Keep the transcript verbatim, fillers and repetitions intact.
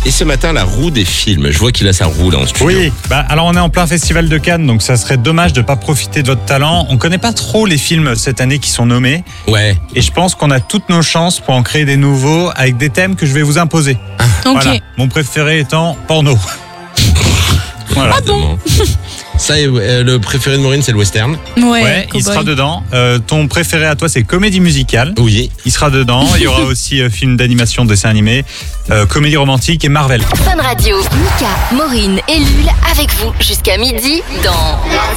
Et ce matin, la roue des films. Je vois qu'il a sa roue là en studio. Oui, bah alors on est en plein festival de Cannes, donc ça serait dommage de pas profiter de votre talent. On connaît pas trop les films cette année qui sont nommés, Ouais. et je pense qu'on a toutes nos chances pour en créer des nouveaux avec des thèmes que je vais vous imposer. Ok. Voilà. Mon préféré étant porno. Voilà. Évidemment. Ça, euh, le préféré de Maureen, c'est le western. Ouais, Ouais, il cowboy. sera dedans. Euh, ton préféré à toi, c'est comédie musicale. Oui. Il sera dedans. Il y aura aussi euh, film d'animation, dessin animé, euh, comédie romantique et Marvel. Fun Radio. Mika, Maureen et Lul avec vous jusqu'à midi dans